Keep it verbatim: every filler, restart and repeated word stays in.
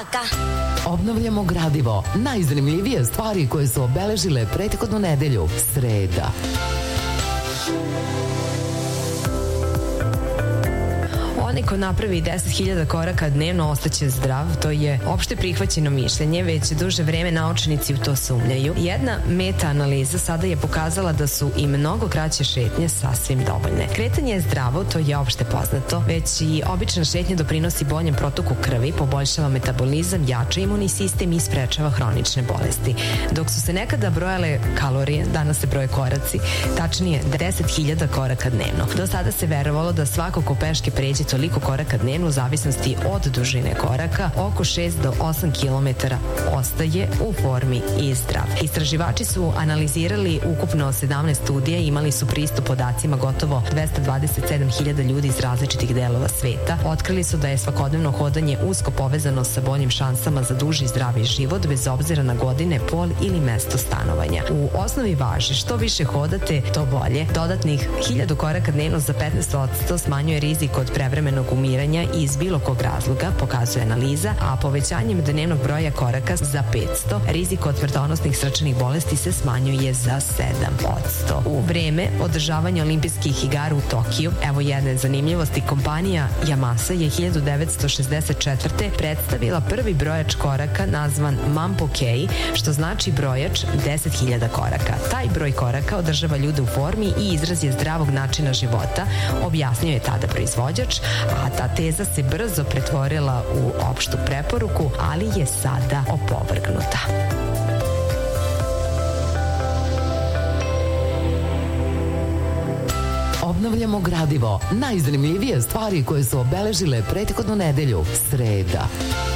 Traka. Obnavljamo gradivo. Najzanimljivije stvari koje su obeležile prethodnu nedelju. Sreda. Onaj ko napravi deset hiljada koraka dnevno ostaće zdrav, to je opšte prihvaćeno mišljenje, već duže vreme naučnici u to sumnjaju. Jedna meta-analiza sada je pokazala da su i mnogo kraće šetnje sasvim dovoljne. Kretanje je zdravo, to je opšte poznato, već i obična šetnja doprinosi boljem protoku krvi, poboljšava metabolizam, jača imunni sistem i sprečava hronične bolesti. Dok su se nekada brojale kalorije, danas se broje koraci, tačnije deset hiljada koraka dnevno. Do sada se verovalo da svako ko peške pređe toliko koraka dnevno u zavisnosti od dužine koraka, oko šest do osam kilometara, ostaje u formi i zdrav. Istraživači su analizirali ukupno sedamnaest studija i imali su pristup podacima gotovo dvesta dvadeset sedam hiljada ljudi iz različitih delova sveta. Otkrili su da je svakodnevno hodanje usko povezano sa boljim šansama za duži i zdravi život, bez obzira na godine, pol ili mesto stanovanja. U osnovi važi, što više hodate, to bolje. Dodatnih hiljadu koraka dnevno za petnaest posto smanjuje rizik od prevremenog umiranja iz bilo kog razloga, pokazuje analiza, a povećanjem dnevnog broja koraka za petsto, rizik od smrtonosnih srčanih bolesti se smanjuje za sedam posto. U vreme održavanja olimpijskih igara u Tokiju, evo jedne zanimljivosti, kompanija Yamasa je hiljadu devetsto šezdeset četvrte. predstavila prvi brojač koraka nazvan Mampo Kei, što znači brojač deset hiljada koraka. Taj broj koraka održava ljude u formi i izraz je zdravog načina života, objasnio je tada proizvođač, a ta teza se brzo pretvorila u opštu preporuku, ali je sada opovrgnuta. Obnavljamo gradivo. Najzanimljivije stvari koje su obeležile prethodnu nedelju. Sreda.